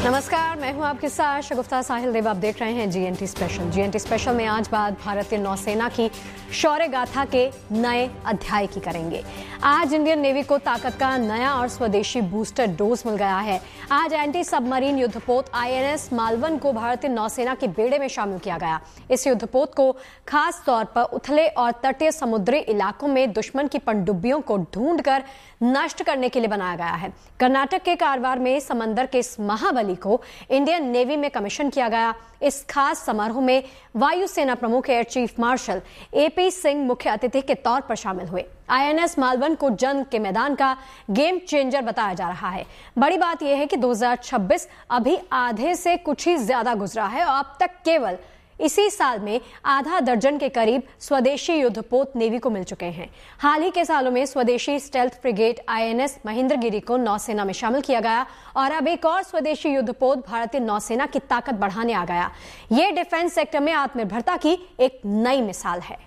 नमस्कार, मैं हूं आपके साथ शगुफ्ता साहिल देव। आप देख रहे हैं जीएनटी स्पेशल। जीएनटी स्पेशल में आज बात भारतीय नौसेना की शौर्य गाथा के नए अध्याय की करेंगे। आज इंडियन नेवी को ताकत का नया और स्वदेशी बूस्टर डोज मिल गया है। आज एंटी सबमरीन युद्धपोत आईएनएस मालवन को भारतीय नौसेना के बेड़े में शामिल किया गया। इस युद्धपोत को खास तौर पर उथले और तटीय समुद्री इलाकों में दुश्मन की पनडुब्बियों को ढूंढकर नष्ट करने के लिए बनाया गया है। कर्नाटक के कारवार में समंदर के इस महाबली को इंडियन नेवी में कमीशन किया गया। इस खास समारोह में वायुसेना प्रमुख air chief marshal AP Singh मुख्य अतिथि के तौर पर शामिल हुए। आईएनएस मालवन को जंग के मैदान का गेम चेंजर बताया जा रहा है। बड़ी बात यह है कि 2026 अभी आधे से कुछ ही ज्यादा गुजरा है और अब तक केवल इसी साल में आधा दर्जन के करीब स्वदेशी युद्धपोत नेवी को मिल चुके हैं। हाल ही के सालों में स्वदेशी स्टेल्थ फ्रिगेट आईएनएस महेंद्रगिरी को नौसेना में शामिल किया गया और अब एक और स्वदेशी युद्धपोत भारतीय नौसेना की ताकत बढ़ाने आ गया। ये डिफेंस सेक्टर में आत्मनिर्भरता की एक नई मिसाल है।